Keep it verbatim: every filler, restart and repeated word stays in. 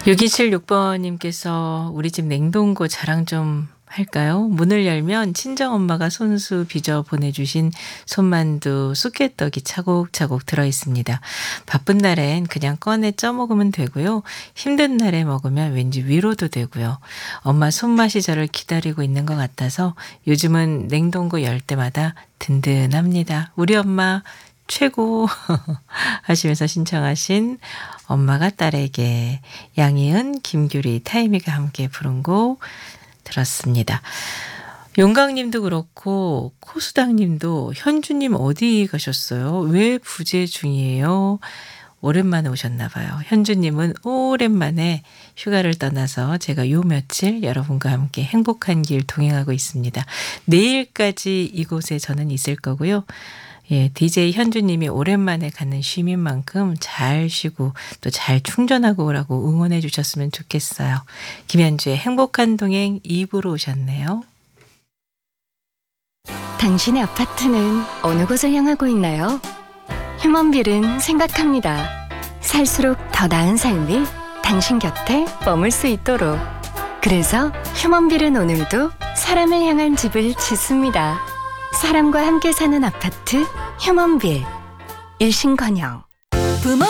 육이칠육 번님께서 우리 집 냉동고 자랑 좀 할까요? 문을 열면 친정엄마가 손수 빚어 보내주신 손만두, 쑥개떡이 차곡차곡 들어있습니다. 바쁜 날엔 그냥 꺼내 쪄먹으면 되고요. 힘든 날에 먹으면 왠지 위로도 되고요. 엄마 손맛이 저를 기다리고 있는 것 같아서 요즘은 냉동고 열 때마다 든든합니다. 우리 엄마 최고 하시면서 신청하신 엄마가 딸에게, 양희은, 김규리, 타이미가 함께 부른 곡 들었습니다. 용강님도 그렇고 코수당님도 현주님 어디 가셨어요? 왜 부재 중이에요? 오랜만에 오셨나 봐요. 현주님은 오랜만에 휴가를 떠나서 제가 요 며칠 여러분과 함께 행복한 길 동행하고 있습니다. 내일까지 이곳에 저는 있을 거고요. 예, 디제이 현주님이 오랜만에 가는 쉼인 만큼 잘 쉬고 또 잘 충전하고 오라고 응원해 주셨으면 좋겠어요. 김현주의 행복한 동행 이 부로 오셨네요. 당신의 아파트는 어느 곳을 향하고 있나요? 휴먼빌은 생각합니다. 살수록 더 나은 삶이 당신 곁에 머물 수 있도록. 그래서 휴먼빌은 오늘도 사람을 향한 집을 짓습니다. 사람과 함께 사는 아파트 휴먼빌. 일신건영. 부모